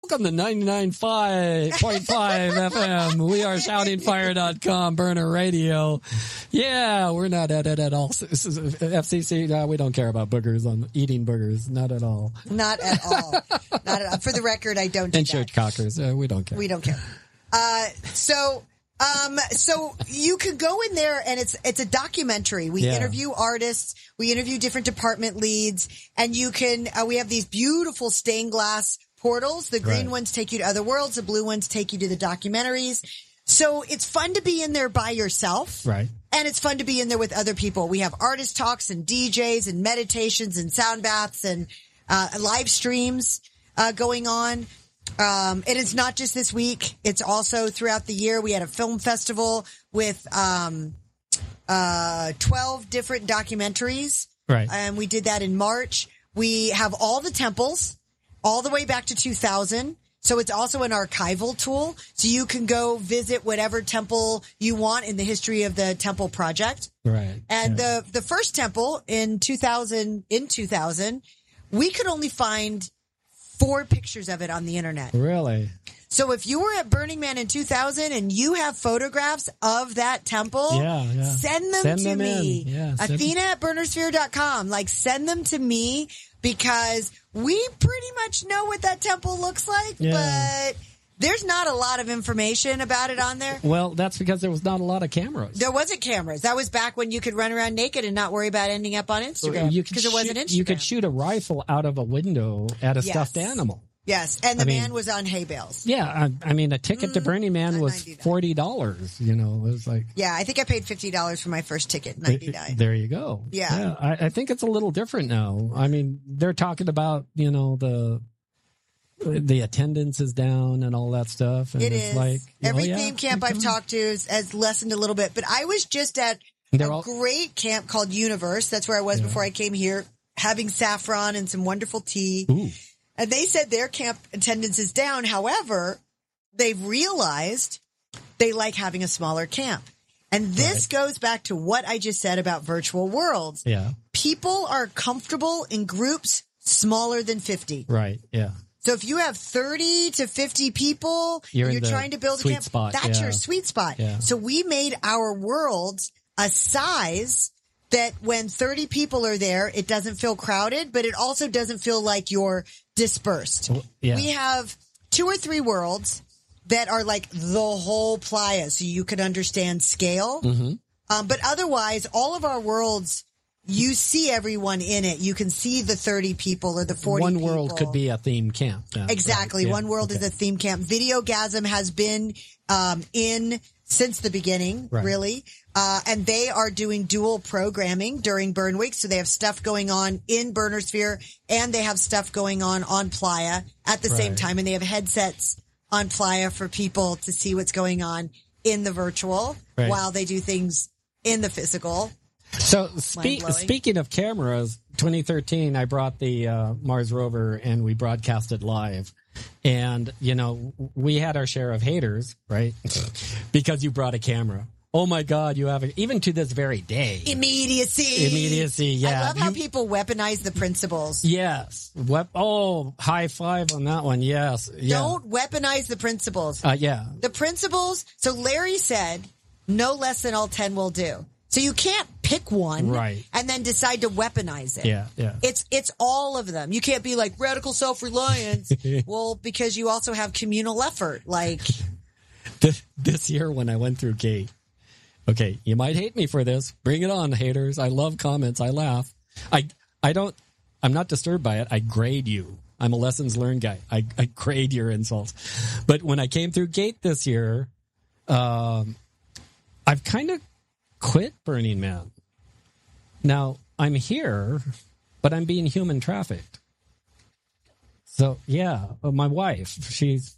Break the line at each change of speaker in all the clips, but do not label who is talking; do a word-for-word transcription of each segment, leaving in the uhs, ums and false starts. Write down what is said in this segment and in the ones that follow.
Welcome to ninety-nine point five F M. We are shouting fire dot com, Burner Radio. Yeah, we're not at it at all. This is F C C, no, we don't care about boogers, on eating boogers. Not at all.
Not at all. Not at all. For the record, I don't do
and
that.
church cockers. Uh, we don't care.
We don't care. Uh, so... Um, so you could go in there and it's, it's a documentary. We
Yeah.
interview artists, we interview different department leads, and you can, uh, we have these beautiful stained glass portals. The green
Right.
ones take you to other worlds. The blue ones take you to the documentaries. So it's fun to be in there by yourself.
Right.
And it's fun to be in there with other people. We have artist talks and D Js and meditations and sound baths and, uh, live streams, uh, going on. Um, and it's not just this week. It's also throughout the year. We had a film festival with, um, uh, twelve different documentaries.
Right.
And we did that in March. We have all the temples all the way back to two thousand. So it's also an archival tool. So you can go visit whatever temple you want in the history of the temple project.
Right.
And
yeah.
the, the first temple in two thousand, in two thousand, we could only find four pictures of it on the internet.
Really?
So if you were at Burning Man in two thousand and you have photographs of that temple,
Yeah, yeah.
send them
Send
to
them
me.
in. Yeah, send-
Athena at burner sphere dot com. Like, send them to me because we pretty much know what that temple looks like,
Yeah.
but there's not a lot of information about it on there.
Well, that's because there was not a lot of cameras.
There wasn't cameras. That was back when you could run around naked and not worry about ending up on Instagram
You could
because it wasn't
shoot-
Instagram.
You could shoot a rifle out of a window at a
Yes.
stuffed animal.
Yes, and the
I mean-
man was on hay bales.
Yeah, I, I mean, a ticket to Burning Man was
ninety dollars.
forty dollars. You know, it was like
Yeah, I think I paid fifty dollars for my first ticket, ninety-nine.
there you go.
Yeah.
I, I think it's a little different now. I mean, they're talking about you know the the attendance is down and all that stuff. And
It
it's
is.
like you
Every
know, yeah,
theme camp I've talked to has, has lessened a little bit, but I was just at
They're
a
all-
great camp called Universe. That's where I was before I came here, having saffron and some wonderful tea.
Ooh.
And they said their camp attendance is down. However, they've realized they like having a smaller camp. And this goes back to what I just said about virtual worlds.
Yeah.
People are comfortable in groups smaller than fifty.
Right. Yeah.
So if you have thirty to fifty people,
You're
and
in
you're
the
trying to build a
sweet
camp,
spot,
that's
yeah.
your sweet spot.
Yeah.
So we made our worlds a size that when thirty people are there, it doesn't feel crowded, but it also doesn't feel like you're dispersed.
Well, yeah.
We have two or three worlds that are like the whole playa, so you could understand scale.
Mm-hmm.
Um, but otherwise, all of our worlds, you see everyone in it. You can see the thirty people or the forty
One
people.
world could be a theme camp. now,
Exactly.
right? Yeah.
One World
Okay.
is a theme camp. Videogasm has been um, in since the beginning,
Right.
really. Uh, and they are doing dual programming during Burn Week. So they have stuff going on in Burner Sphere and they have stuff going on on Playa at the same
Right.
time. And they have headsets on Playa for people to see what's going on in the virtual
Right.
while they do things in the physical.
So spe-
Mind-blowing.
speaking of cameras, twenty thirteen, I brought the uh, Mars rover and we broadcasted live. And, you know, we had our share of haters, right? Because you brought a camera. Oh my God, you have a, even to this very day.
Immediacy.
Immediacy, yeah.
I love how
You-
people weaponize the principles.
Yes. Wep- oh, high five on that one. Yes. Yeah.
Don't weaponize the principles.
Uh, yeah.
The principles. So Larry said, no less than all ten will do. So you can't pick one
Right.
and then decide to weaponize it.
Yeah. Yeah.
It's it's all of them. You can't be like radical self-reliance. Well, because you also have communal effort. Like,
This, this year when I went through Gate, okay, you might hate me for this. Bring it on, haters. I love comments. I laugh. I I don't. I'm not disturbed by it. I grade you. I'm a lessons learned guy. I, I grade your insults. But when I came through Gate this year, um, I've kind of quit Burning Man. Now I'm here, but I'm being human trafficked. So yeah, uh, my wife, she's.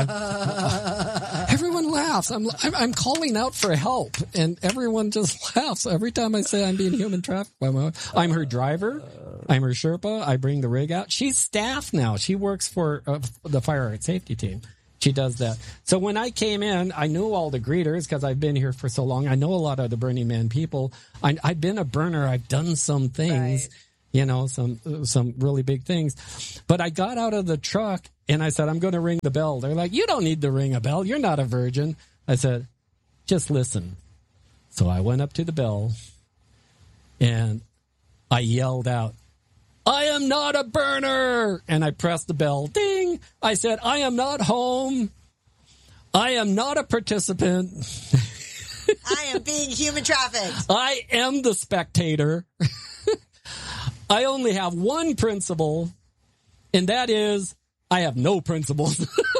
Everyone laughs. I'm, I'm I'm calling out for help, and everyone just laughs every time I say I'm being human trafficked by my wife. I'm her driver. I'm her Sherpa. I bring the rig out. She's staff now. She works for uh, the fire art safety team. She does that. So when I came in, I knew all the greeters because I've been here for so long. I know a lot of the Burning Man people. I, I've been a burner. I've done some things.
Right.
you know, some some really big things. But I got out of the truck and I said, I'm going to ring the bell. They're like, you don't need to ring a bell. You're not a virgin. I said, just listen. So I went up to the bell and I yelled out, I am not a burner. And I pressed the bell. Ding. I said, I am not home. I am not a participant.
I am being human trafficked.
I am the spectator. I only have one principle, and that is I have no principles.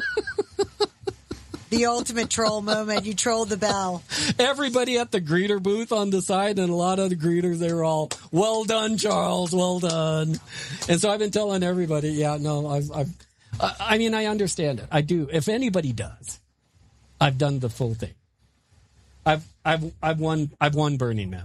The ultimate troll moment. You trolled the bell.
Everybody at the greeter booth on the side, and a lot of the greeters, they were all, well done, Charles, well done. And so I've been telling everybody, yeah, no, I've, I've, I mean, I understand it. I do. If anybody does, I've done the full thing. I've I've I've won I've won Burning Man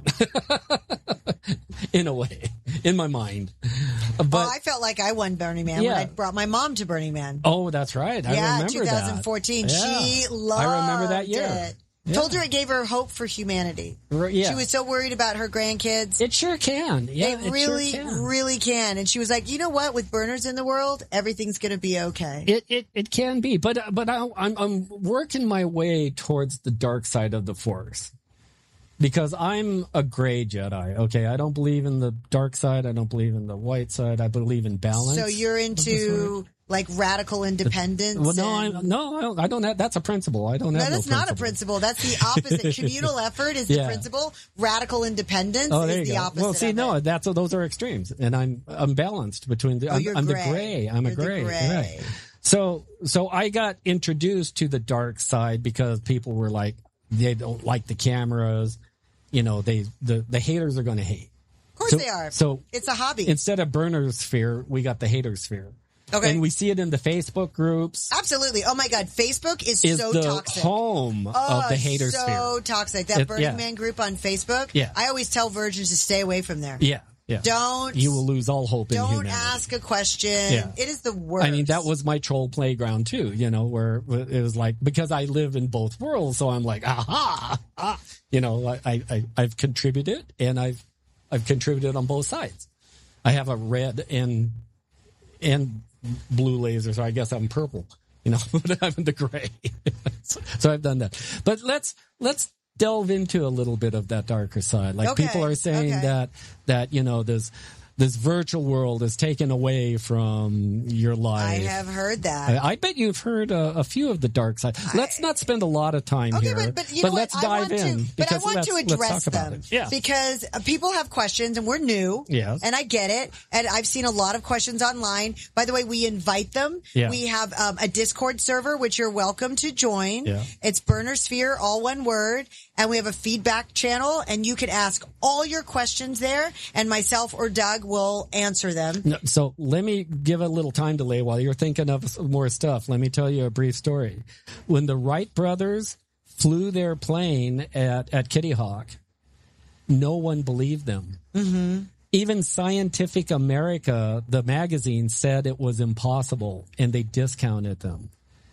in a way, in my mind. But
well, I felt like I won Burning Man
yeah.
when I brought my mom to Burning Man.
Oh, that's right. I
yeah,
remember
twenty fourteen.
that.
She
Yeah.
loved
I remember that year.
it.
Yeah.
Told her it gave her hope for humanity.
R- yeah.
She was so worried about her grandkids.
It sure can. Yeah,
it really,
it sure can.
really can. And she was like, you know what? With burners in the world, everything's going to be okay.
It, it it can be, but but I, I'm I'm working my way towards the dark side of the Force. Because I'm a gray Jedi, okay? I don't believe in the dark side. I don't believe in the white side. I believe in balance.
So you're into like radical independence?
Well, no,
and...
I, no, I don't, I don't have. That's a principle. I don't
no,
have.
that's
no
not a principle. That's the opposite. Communal effort is the
Yeah.
principle. Radical independence
Oh, there
is
you
the
go.
opposite.
Well, see,
of
no,
it.
that's those are extremes, and I'm I'm balanced between the.
Oh,
I'm,
you're
I'm
gray.
the gray. I'm
You're
a
the
gray.
gray.
Right. So so I got introduced to the dark side because people were like, they don't like the cameras. You know, they the, the haters are going to hate.
Of course
so,
they are.
So
it's a hobby.
Instead of burner sphere, we got the hater sphere.
Okay.
And we see it in the Facebook groups.
Absolutely. Oh my God. Facebook is,
Is
so
the
toxic.
home
Oh,
of the hater
so
sphere.
So toxic. That
It-
Burning
yeah.
Man group on Facebook.
Yeah.
I always tell virgins to stay away from there.
Yeah. Yeah.
Don't.
You will lose all hope in
Don't
humanity.
ask a question.
Yeah.
It is the worst.
I mean, that was my troll playground too, you know, where it was like, because I live in both worlds, so I'm like, aha, ah, you know, I, I, I've contributed and I've, I've contributed on both sides. I have a red and, and blue laser, so I guess I'm purple, you know, but I'm the gray. so, so I've done that. But let's, let's delve into a little bit of that darker side. Like
Okay,
people are saying
okay.
that, that, you know, this, this virtual world is taken away from your life.
I have heard that.
I, I bet you've heard a, a few of the dark side. Let's not spend a lot of time
Okay,
here,
but, but you know
let's
what?
dive
I want
in.
to, but I
because
want
let's,
to
let's
address
talk about
them.
it. Yeah.
Because uh, people have questions and we're new.
Yes.
And I get it. And I've seen a lot of questions online. By the way, we invite them.
Yeah.
We have um, a Discord server, which you're welcome to join.
Yeah.
It's Burner Sphere, all one word. And we have a feedback channel and you can ask all your questions there and myself or Doug will answer them.
No, so let me give a little time delay while you're thinking of more stuff. Let me tell you a brief story. When the Wright brothers flew their plane at, at Kitty Hawk, no one believed them. Mm-hmm. Even Scientific America, the magazine, said it was impossible, and they discounted them.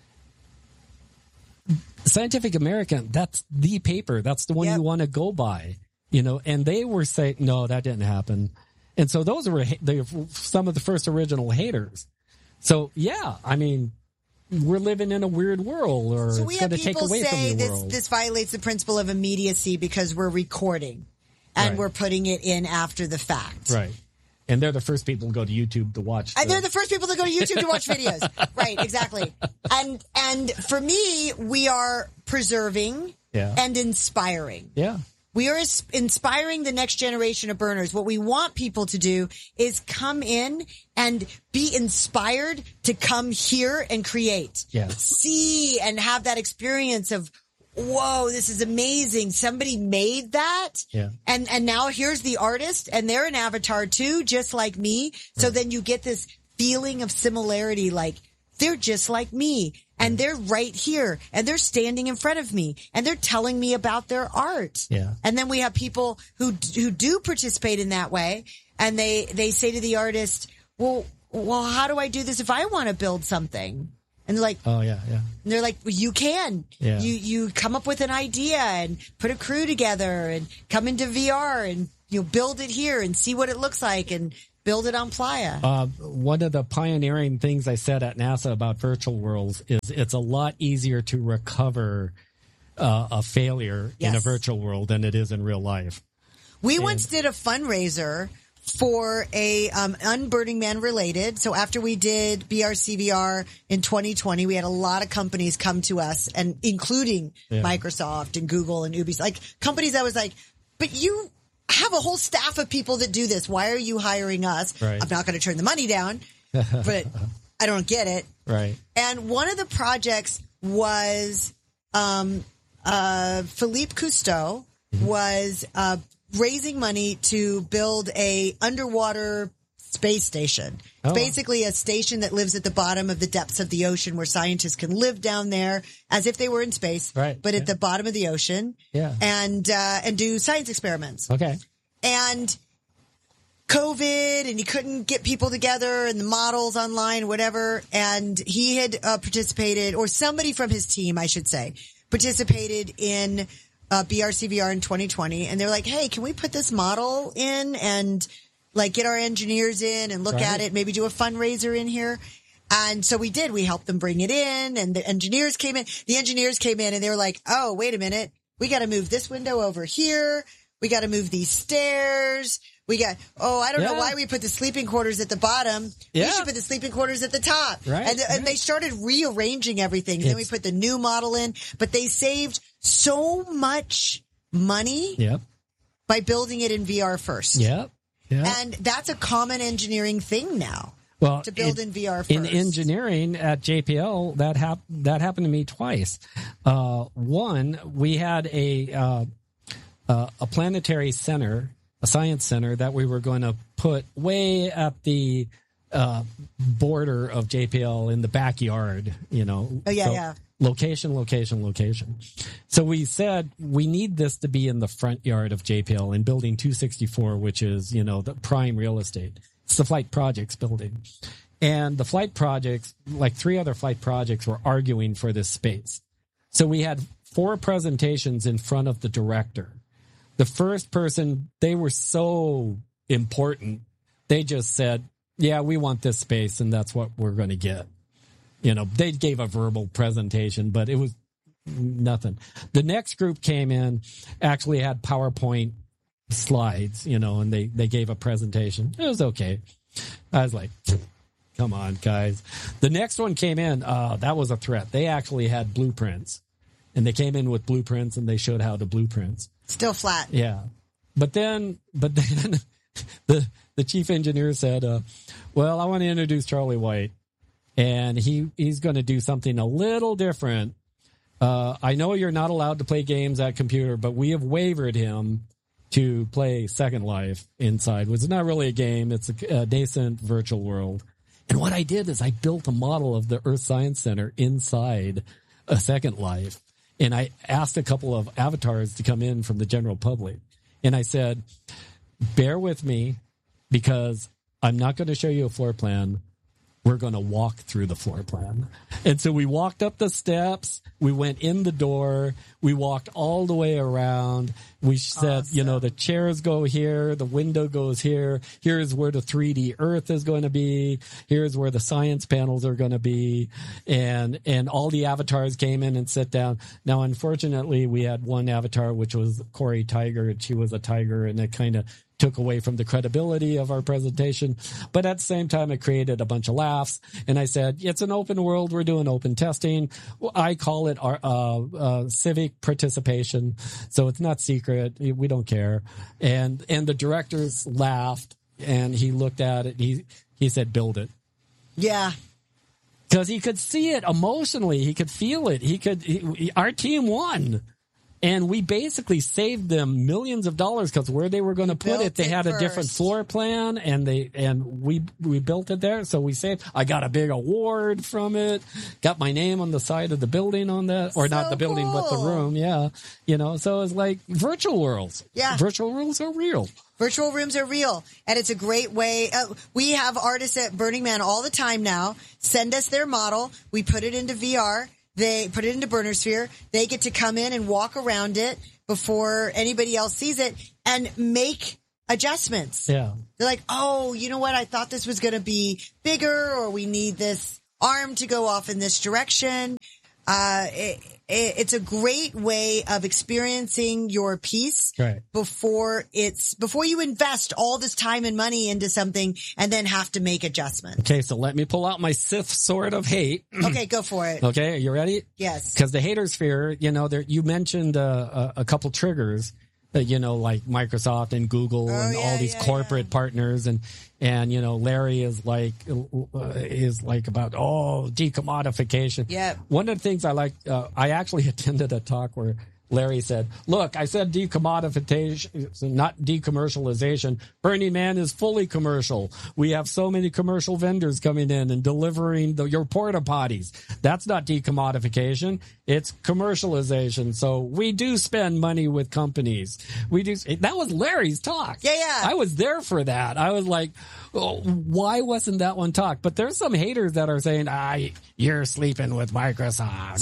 Scientific American, that's the paper. That's the one
Yep.
you want to go by, you know, and they were saying, no, that didn't happen. And so those were the, some of the first original haters. So, yeah, I mean, we're living in a weird world, or
So we
it's
have
going to take
people
away from
say
your
this,
world.
this violates the principle of immediacy because we're recording and
Right.
we're putting it in after the fact.
Right. And they're the first people to go to YouTube to watch.
And they're the first people to go to YouTube to watch videos. Right, exactly. And and for me, we are preserving
Yeah.
and inspiring.
Yeah.
We are ins- inspiring the next generation of burners. What we want people to do is come in and be inspired to come here and create.
Yes.
See and have that experience of, whoa, this is amazing. Somebody made that.
Yeah.
And, and now here's the artist and they're an avatar too, just like me. So then you get this feeling of similarity, like they're just like me and they're right here and they're standing in front of me and they're telling me about their art.
Yeah.
And then we have people who, who do participate in that way. And they, they say to the artist, well, well, how do I do this if I want to build something? And they're like,
Oh, yeah, yeah.
and they're like, well, you can.
Yeah.
You you come up with an idea and put a crew together and come into V R and you know build it here and see what it looks like and build it on Playa.
Uh, one of the pioneering things I said at NASA about virtual worlds is it's a lot easier to recover uh, a failure
Yes.
in a virtual world than it is in real life.
We
And-
once did a fundraiser for a um, Unburning Man related. So after we did B R C V R in twenty twenty, we had a lot of companies come to us, and including
Yeah.
Microsoft and Google and Ubisoft, like companies that was like, but you have a whole staff of people that do this. Why are you hiring us?
Right.
I'm not going to turn the money down, but I don't get it.
Right.
And one of the projects was um, uh, Philippe Cousteau was uh, raising money to build a underwater space station. It's
Oh.
basically a station that lives at the bottom of the depths of the ocean, where scientists can live down there as if they were in space,
Right.
but
Yeah.
at the bottom of the ocean,
Yeah.
and uh, and do science experiments.
Okay.
And COVID, and he couldn't get people together and the models online, whatever. And he had uh, participated, or somebody from his team, I should say, participated in uh, B R C V R in twenty twenty. And they're like, hey, can we put this model in and like get our engineers in and look
Right.
at it, maybe do a fundraiser in here? And so we did. We helped them bring it in, and the engineers came in. The engineers came in and they were like, oh, wait a minute. We got to move this window over here. We got to move these stairs. We got, oh, I don't know
Yeah.
why we put the sleeping quarters at the bottom.
Yeah.
We should put the sleeping quarters at the top.
Right,
And, and
right.
they started rearranging everything. And then we
It's-
put the new model in, but they saved so much money
Yep.
by building it in V R first.
Yep. Yep.
And that's a common engineering thing now,
Well,
to build
it-
in V R first.
in engineering at J P L, that hap- that happened to me twice. Uh, one, we had a uh, uh, a planetary center, a science center that we were going to put way at the uh, border of J P L in the backyard. You know.
Oh, yeah,
So,
yeah.
Location, location, location. So we said we need this to be in the front yard of J P L in building two sixty-four, which is, you know, the prime real estate. It's the flight projects building. And the flight projects, like three other flight projects, were arguing for this space. So we had four presentations in front of the director. The first person, they were so important. They just said, yeah, we want this space and that's what we're going to get. You know, they gave a verbal presentation, but it was nothing. The next group came in, actually had PowerPoint slides, you know, and they, they gave a presentation. It was okay. I was like, come on, guys. The next one came in. Uh, that was a threat. They actually had blueprints, and they came in with blueprints and they showed how to blueprints.
Still flat.
Yeah. But then, but then the, the chief engineer said, uh, well, I want to introduce Charlie White. And he, he's going to do something a little different. Uh, I know you're not allowed to play games at computer, but we have waived him to play Second Life inside, which is not really a game. It's a, a nascent virtual world. And what I did is I built a model of the Earth Science Center inside a Second Life. And I asked a couple of avatars to come in from the general public. And I said, bear with me because I'm not going to show you a floor plan. We're going to walk through the floor plan. And so we walked up the steps. We went in the door. We walked all the way around. We said,
Awesome.
you know, the chairs go here. The window goes here. Here's where the three D Earth is going to be. Here's where the science panels are going to be. And, and all the avatars came in and sat down. Now, unfortunately, we had one avatar, which was Corey Tiger, and she was a tiger, and it kind of took away from the credibility of our presentation. But at the same time, it created a bunch of laughs. And I said, it's an open world. We're doing open testing. I call it our, uh, uh, civic participation. So it's not secret. We don't care. And, and the directors laughed and he looked at it. He, he said, build it.
Yeah.
Cause he could see it emotionally. He could feel it. He could, he, our team won. And we basically saved them millions of dollars because where they were going to put
built
it, they
it
had a different
first.
floor plan, and they and we we built it there. So we saved. I got a big award from it. Got my name on the side of the building on that, or not
So
the building, but the
cool.
room. Yeah, you know. So it's like virtual worlds.
Yeah.
Virtual worlds are real.
Virtual rooms are real, and it's a great way. Uh, we have artists at Burning Man all the time now. Send us their model. We put it into V R. They put it into Burner Sphere. They get to come in and walk around it before anybody else sees it and make adjustments.
Yeah.
They're like, oh, you know what? I thought this was going to be bigger, or we need this arm to go off in this direction. Uh, it, it, it's a great way of experiencing your piece
Right.
before it's, before you invest all this time and money into something and then have to make adjustments.
Okay, so let me pull out my Sith sword of hate.
Okay, go for it.
Okay, are you ready?
Yes.
Because the hater sphere, you know, there you mentioned uh, a, a couple triggers that, you know, like Microsoft and Google
Oh,
and
yeah,
all these
yeah,
corporate
yeah.
partners, and and you know, Larry is like uh, is like about oh decommodification.
Yep.
One of the things I like, uh, I actually attended a talk where Larry said, look, I said decommodification, not decommercialization. Burning Man is fully commercial. We have so many commercial vendors coming in and delivering the, your porta potties. That's not decommodification. It's commercialization. So we do spend money with companies. We do. That was Larry's talk.
Yeah, yeah.
I was there for that. I was like, oh, why wasn't that one talk? But there's some haters that are saying, ah, you're sleeping with Microsoft.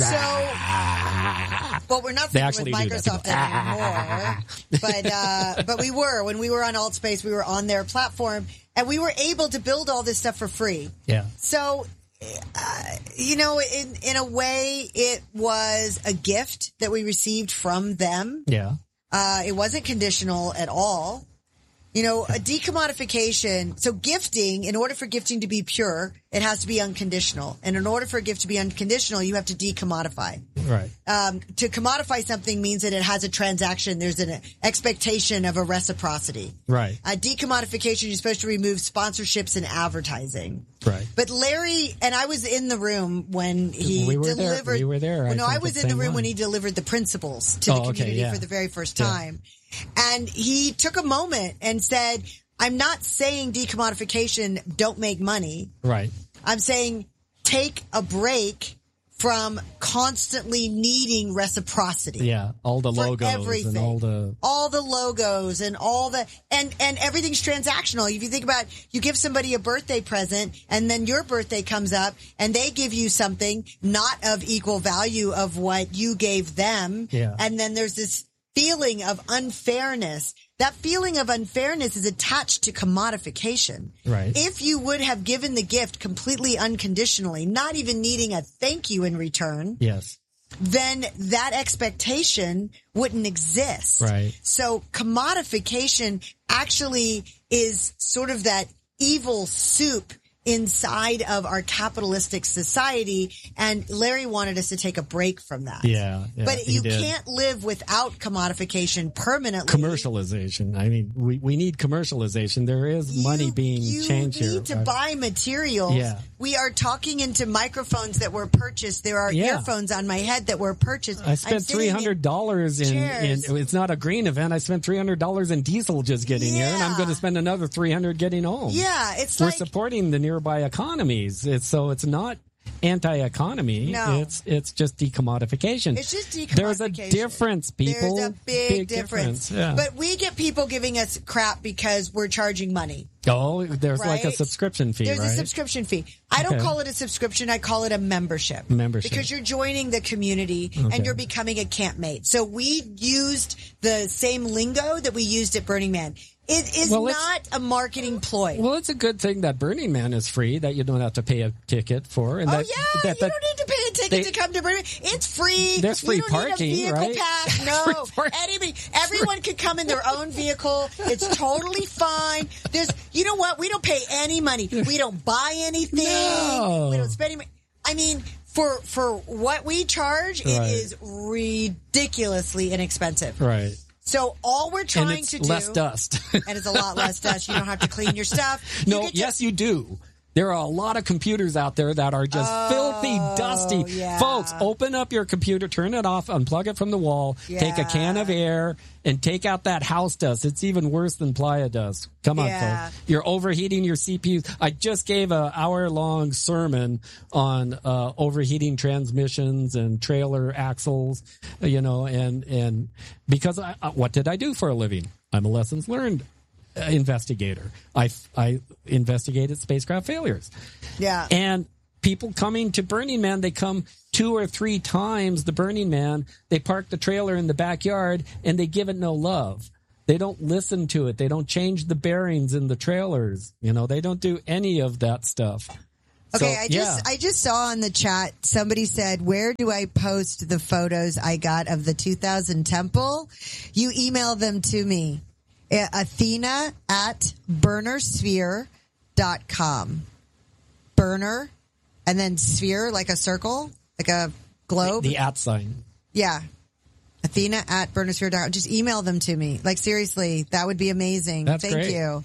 So, well, we're not
They
sleeping
actually
with
do that.
Microsoft anymore, but uh, but we were when we were on AltSpace. We were on their platform, and we were able to build all this stuff for free.
Yeah.
So, uh, you know, in in a way, it was a gift that we received from them.
Yeah.
Uh, it wasn't conditional at all. You know, a decommodification. So gifting, in order for gifting to be pure, it has to be unconditional. And in order for a gift to be unconditional, you have to decommodify.
Right.
Um, to commodify something means that it has a transaction. There's an expectation of a reciprocity.
Right.
Uh, decommodification, you're supposed to remove sponsorships and advertising.
Right.
But Larry, and I was in the room when he
We were there.
delivered.
We were there. I
Well, no, I
think
was
the
in the
same
room
one.
when he delivered the principles to the
Oh, okay,
community
yeah.
for the very first
Yeah.
time. And he took a moment and said, I'm not saying decommodification don't make money.
Right.
I'm saying take a break from constantly needing reciprocity.
Yeah. All the
For
logos
everything.
and all the.
All the logos and all the, and, and everything's transactional. If you think about, you give somebody a birthday present and then your birthday comes up and they give you something not of equal value of what you gave them.
Yeah.
And then there's this feeling of unfairness. That feeling of unfairness is attached to commodification.
Right.
If you would have given the gift completely unconditionally, not even needing a thank you in return,
Yes.
then that expectation wouldn't exist.
Right.
So commodification actually is sort of that evil soup inside of our capitalistic society, and Larry wanted us to take a break from that.
Yeah. yeah
but
he
you
did.
can't live without commodification permanently.
Commercialization. I mean, we, we need commercialization. There is money
You-
being
you
changed
need
here.
to
right?
buy materials.
Yeah.
We are talking into microphones that were purchased. There are
Yeah.
earphones on my head that were purchased.
I
I'm
spent
sitting
three
in-
hundred dollars in, in.
chairs.
It's not a green event. I spent three hundred dollars in diesel just getting here, and I'm
Yeah.
going to spend another three hundred getting home.
Yeah, it's
We're
like
supporting the nearby economies. It's so it's not anti-economy.
No.
It's it's just decommodification.
It's just decommodification.
There's a difference, people.
There's a big, difference.
Yeah.
But we get people giving us crap because we're charging money.
oh, there's like a
right?
subscription fee,
There's
right?
a subscription fee. I don't
Okay.
call it a subscription. I call it a membership.
Membership.
Because you're joining the community
Okay.
and you're becoming a campmate. So we used the same lingo that we used at Burning Man. It is
Well, it's-
not a marketing ploy.
Well, it's a good thing that Burning Man is free, that you don't have to pay a ticket for. And
Oh
that,
yeah,
that,
you
that,
don't need to pay a ticket
they-
to come to Burning. It's free.
There's free
you don't
parking,
need a vehicle
right?
pass.
Free
No,
parking.
anybody, everyone could come in their own vehicle. It's totally fine. There's, you know what? We don't pay any money. We don't buy anything.
No.
We don't spend any money. I mean, for for what we charge,
Right.
it is ridiculously inexpensive.
right.
So all we're
And
trying
it's
to do,
less dust.
and it's a lot less dust. You don't have to clean your stuff. You
No,
get to-
yes, you do. There are a lot of computers out there that are just filthy, dusty.
Oh, yeah.
Folks, open up your computer, turn it off, unplug it from the wall, take a can
Yeah.
of air, and take out that house dust. It's even worse than playa dust. Come on,
Yeah.
folks. You're overheating your C P Us. I just gave an hour-long sermon on uh, overheating transmissions and trailer axles, you know, and, and because I, I, what did I do for a living? I'm a lessons learned uh, investigator. I, I investigated spacecraft failures.
Yeah.
And people coming to Burning Man, they come two or three times the Burning Man. They park the trailer in the backyard and they give it no love. They don't listen to it. They don't change the bearings in the trailers. You know, they don't do any of that stuff.
Okay,
So,
I just
yeah.
I just saw in the chat somebody said, "Where do I post the photos I got of the two thousand temple?" You email them to me, uh, Athena at burnersphere dot com. Burner, and then sphere like a circle, like a globe.
The at sign.
Yeah. Athena at burnersphere dot com. Just email them to me. Like, seriously, that would be amazing.
That's
Thank
great.
you.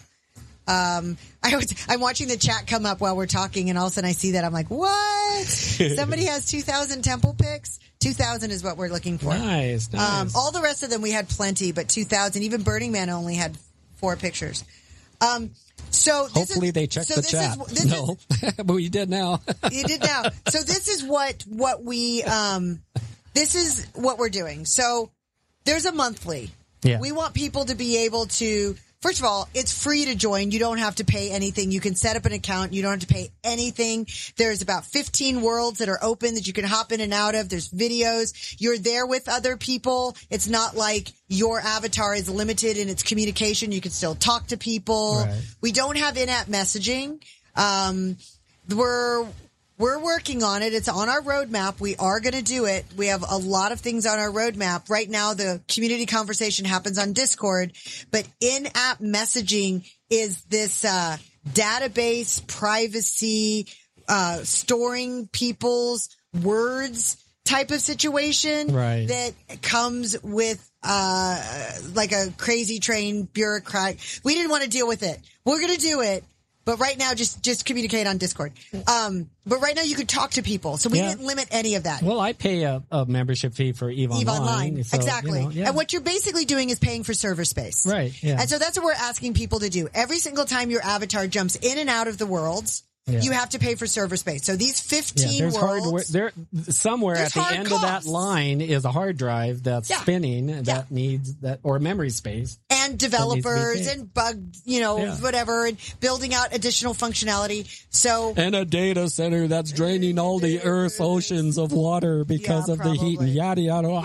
Um, I was, I'm watching the chat come up while we're talking, and all of a sudden I see that. I'm like, what? Somebody has two thousand temple pics? two thousand is what we're looking for.
Nice, nice.
Um, all the rest of them, we had plenty, but two thousand, even Burning Man only had four pictures. Um, so this
Hopefully
is,
they checked
so
the
this
chat.
Is, this
no, but we did now.
You did now. So this is what, what we, um, this is what we're doing. So there's a monthly.
Yeah.
We want people to be able to, first of all, it's free to join. You don't have to pay anything. You can set up an account. You don't have to pay anything. There's about fifteen worlds that are open that you can hop in and out of. There's videos. You're there with other people. It's not like your avatar is limited in its communication. You can still talk to people.
Right.
We don't have in-app messaging. Um, we're, We're working on it. It's on our roadmap. We are going to do it. We have a lot of things on our roadmap. Right now, the community conversation happens on Discord, but in-app messaging is this uh, database privacy, uh, storing people's words type of situation
Right.
that comes with uh, like a crazy trained bureaucrat. We didn't want to deal with it. We're going to do it. But right now, just, just communicate on Discord. Um, but right now you could talk to people. So we
Yeah.
didn't limit any of that.
Well, I pay a, a membership fee for EVE Online.
EVE Online.
so,
exactly.
you know, yeah.
And what you're basically doing is paying for server space.
Right, yeah.
And so that's what we're asking people to do. Every single time your avatar jumps in and out of the worlds,
Yeah.
you have to pay for server space. So these fifteen
Yeah, there's
worlds.
hardware there somewhere
There's
at the
hard
end of that
costs.
line is a hard drive that's
Yeah.
spinning
Yeah.
that needs that or memory space.
And developers
paid.
and bug, you know,
Yeah.
whatever, and building out additional functionality. So
And a data center that's draining all the Earth's oceans of water because
Yeah,
of the heat and
probably.
yada yada.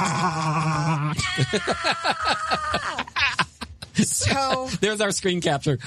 so
There's our screen capture.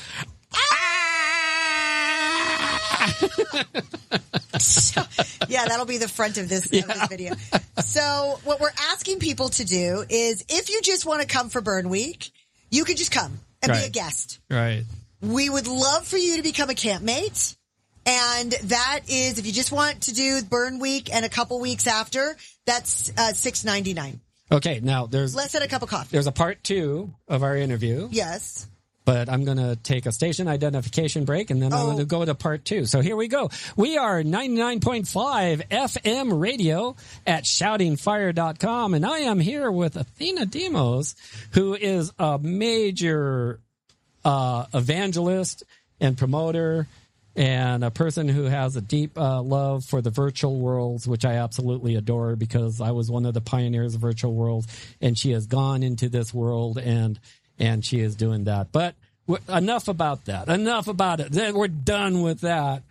So, yeah, that'll be the front of this, of this video. So what we're asking people to do is if you just want to come for Burn Week, you could just come and be
Right.
a guest.
Right.
We would love for you to become a campmate. And that is, if you just want to do Burn Week and a couple weeks after, that's uh, six ninety-nine.
Okay, now there's
Less than a cup of coffee.
there's a part two of our interview.
Yes.
But I'm going to take a station identification break, and then I'm
Oh.
going to go to part two. So here we go. We are ninety-nine point five F M radio at shouting fire dot com, and I am here with Athena Demos, who is a major uh, evangelist and promoter and a person who has a deep uh, love for the virtual worlds, which I absolutely adore because I was one of the pioneers of virtual worlds, and she has gone into this world and and she is doing that. But w- enough about that. Enough about it. Then we're done with that.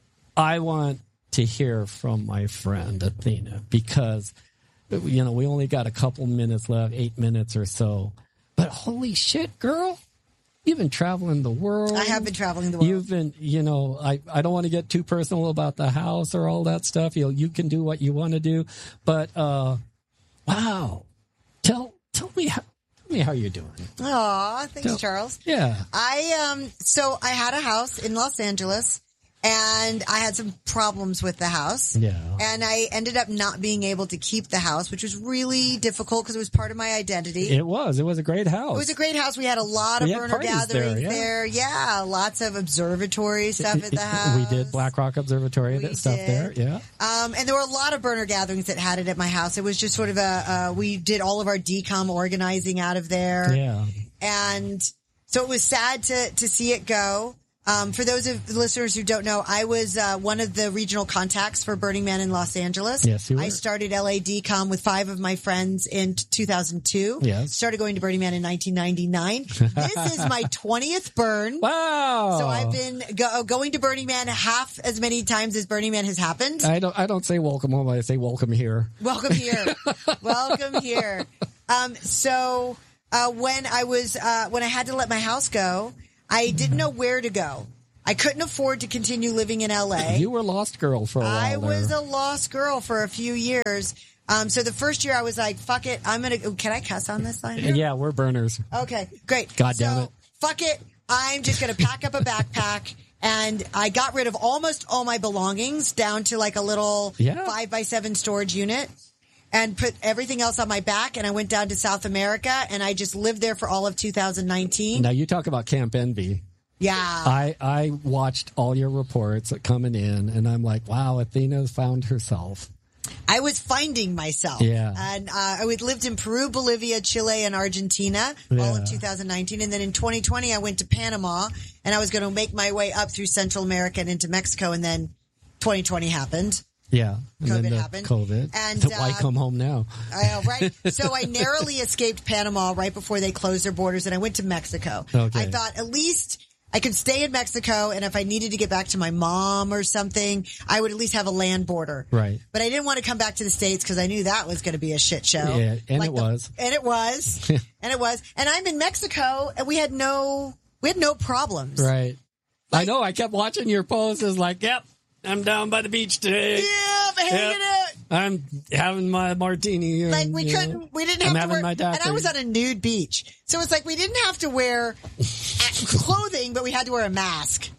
I want to hear from my friend Athena because, you know, we only got a couple minutes left, eight minutes or so. But holy shit, girl. You've been traveling the world.
I have been traveling the world.
You've been, you know, I, I don't want to get too personal about the house or all that stuff. You know, you can do what you want to do. But, uh, wow. Tell, tell me how, tell me how you're doing.
Aw, thanks,
So-
Charles.
Yeah.
I um so I had a house in Los Angeles and I had some problems with the house.
Yeah.
And I ended up not being able to keep the house, which was really difficult because it was part of my identity.
It was. It was a great house.
It was a great house. We had a lot of
We had
burner
parties
gatherings
there,
there.
yeah.
Yeah, lots of observatory stuff at the house.
We did Black Rock Observatory
We
stuff
did.
there. Yeah.
Um, and there were a lot of burner gatherings that had it at my house. It was just sort of a, uh, we did all of our D COM organizing out of there.
Yeah.
And so it was sad to, to see it go. Um, for those of the listeners who don't know, I was uh, one of the regional contacts for Burning Man in Los Angeles.
Yes, you were.
I started L A D COM with five of my friends in two thousand two.
Yes.
Started going to Burning Man in nineteen ninety-nine. This is my twentieth burn.
Wow.
So I've been go- going to Burning Man half as many times as Burning Man has happened.
I don't, I don't say welcome home. I say welcome here.
Welcome here. Welcome here. Um, so uh, when I was uh, when I had to let my house go, I didn't know where to go. I couldn't afford to continue living in L A.
You were a lost girl for a while.
I was
there.
a lost girl for a few years. Um, so the first year I was like, fuck it. I'm going to, can I cuss on this line? Here?
Yeah, we're burners.
Okay, great.
God damn
so,
it.
Fuck it. I'm just going to pack up a backpack. And I got rid of almost all my belongings down to like a little
Yeah.
five by seven storage unit and put everything else on my back. And I went down to South America and I just lived there for all of two thousand nineteen.
Now you talk about Camp Envy.
Yeah.
I, I watched all your reports coming in, and I'm like, wow, Athena found herself.
I was finding myself.
Yeah.
And uh, I would lived in Peru, Bolivia, Chile, and Argentina all
Yeah.
of two thousand nineteen. And then in twenty twenty, I went to Panama, and I was going to make my way up through Central America and into Mexico. And then twenty twenty happened.
Yeah. And
COVID
then the
happened.
COVID.
And,
Why
uh,
come home now?
I know, right? So I narrowly escaped Panama right before they closed their borders, and I went to Mexico.
Okay.
I thought at least I could stay in Mexico, and if I needed to get back to my mom or something, I would at least have a land border.
Right.
But I didn't want to come back to the States because I knew that was going to be a shit show.
Yeah, and it
the-
was.
And it was. and it was. And I'm in Mexico, and we had no, we had no problems.
Right. I know. I kept watching your posts. It's like, yep, I'm down by the beach today.
Yeah, but hanging
Yep.
out.
I'm having my martini. And,
Like we
you know,
couldn't, we didn't
I'm
have to
having
wear,
my
and I was
daiquiri.
on a nude beach. So it's like we didn't have to wear clothing, but we had to wear a mask.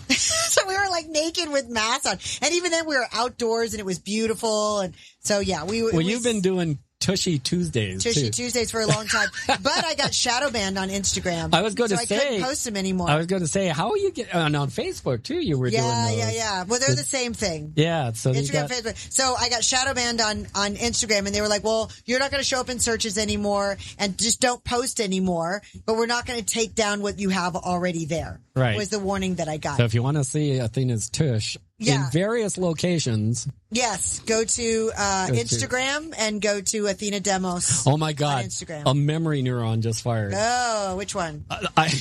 So we were like naked with masks on. And even then we were outdoors and it was beautiful. And so yeah, we
Well, you've been doing Tushy Tuesdays.
Tushy
too.
Tuesdays for a long time, but I got shadow banned on Instagram.
I was going
so
to
I
say,
couldn't post them anymore.
I was going to say, how are you get and on Facebook too? You were
yeah,
doing
yeah,
those.
yeah. Well, they're the same thing.
Yeah, so you
Instagram,
got,
Facebook. So I got shadow banned on, on Instagram, and they were like, well, you're not going to show up in searches anymore, and just don't post anymore, but we're not going to take down what you have already there.
Right.
Was the warning that I got.
So if you want to see Athena's tush
Yeah.
in various locations,
Yes, go to uh,
Go to-
Instagram and go to Athena Demos.
oh my God,
On Instagram.
a memory neuron just fired.
Oh, which one?
I,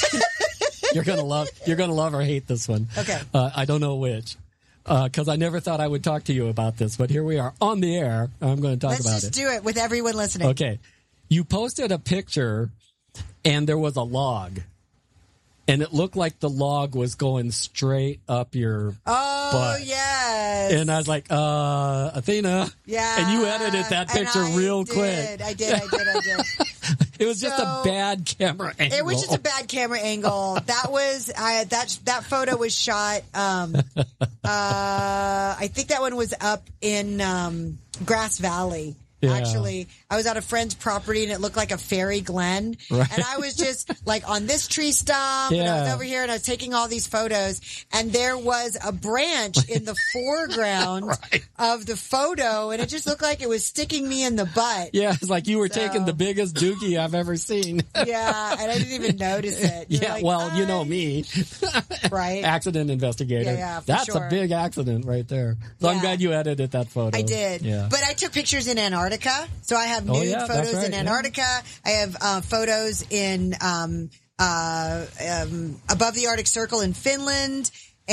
you're gonna love, you're gonna love or hate this one.
Okay.
Uh, I don't know which. Because I never thought I would talk to you about this, but here we are on the air. I'm going to talk
Let's
about
just
it.
do it with everyone listening.
Okay. You posted a picture and there was a log. And it looked like the log was going straight up your
Oh,
butt.
yes.
And I was like, uh, Athena.
Yeah.
And you edited that
And
picture
I
real
did.
quick.
I did, I did, I did.
It was just
So-
a bad camera angle.
It was just a bad camera angle. That was I that that photo was shot. Um, uh, I think that one was up in um, Grass Valley.
Yeah.
Actually, I was at a friend's property and it looked like a fairy glen.
Right.
And I was just like on this tree stump and I was
Yeah.
over here and I was taking all these photos and there was a branch in the foreground
Right.
of the photo and it just looked like it was sticking me in the butt.
Yeah, it's like you were taking
So-
the biggest dookie I've ever seen.
Yeah, and I didn't even notice it. You're
Yeah,
like,
well, you know
"I-"
me.
Right.
Accident investigator.
Yeah, yeah, for
That's
sure.
a big accident right there. So I'm
Yeah.
glad you edited that photo.
I did.
Yeah.
But I took pictures in Antarctica. So I have
Oh,
nude
yeah, that's
photos
right,
in
yeah.
Antarctica. I have uh, photos in um, uh, um, above the Arctic Circle in Finland.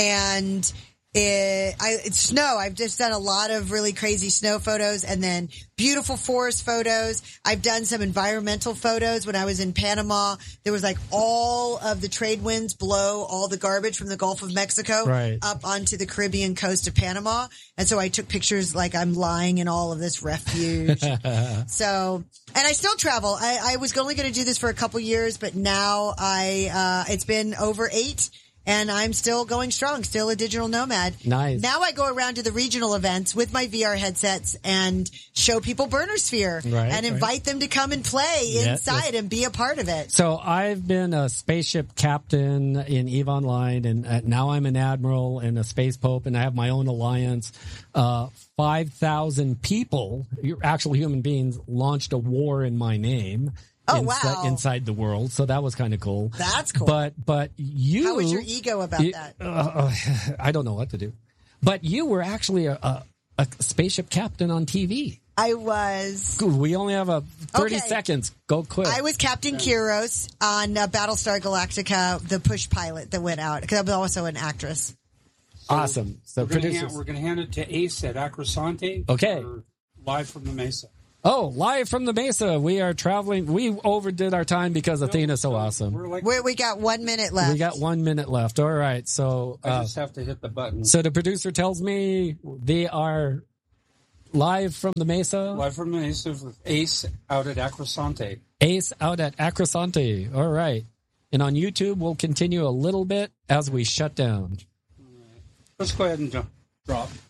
And it, I, it's snow. I've just done a lot of really crazy snow photos and then beautiful forest photos. I've done some environmental photos. When I was in Panama, there was like all of the trade winds blow all the garbage from the Gulf of Mexico
Right.
up onto the Caribbean coast of Panama. And so I took pictures like I'm lying in all of this refuge. So, and I still travel. I, I was only going to do this for a couple years, but now I, uh, it's been over eight. And I'm still going strong, still a digital nomad.
Nice.
Now I go around to the regional events with my V R headsets and show people Burnersphere
Right,
and invite them to come and play
Yeah,
inside and be a part of it.
So I've been a spaceship captain in EVE Online, and uh, now I'm an admiral and a space pope, and I have my own alliance. Uh, five thousand people, actual human beings, launched a war in my name.
Oh,
inside,
wow.
inside the world, so that was kind of cool.
That's cool.
But but you,
How was your ego about
you-
that?
uh, uh, I don't know what to do. But you were actually a, a, a spaceship captain on T V.
I was.
Good. We only have a thirty
Okay.
seconds. Go quick.
I was Captain Kyros on uh, Battlestar Galactica, the push pilot that went out, because I'm also an actress.
awesome. So
We're gonna,
producers.
hand, we're gonna hand it to Ace at Acrosante.
Okay.
for Live from the Mesa.
Oh, live from the Mesa. We are traveling. We overdid our time because Athena's so awesome.
We're like,
We, we got one minute left.
We got one minute left. All right. So,
I
uh,
just have to hit the button.
so the producer tells me they are live from the Mesa.
Live from Mesa with Ace out at Acrosante.
Ace out at Acrosante. All right. And on YouTube, we'll continue a little bit as we shut down.
Let's go ahead and jump, drop.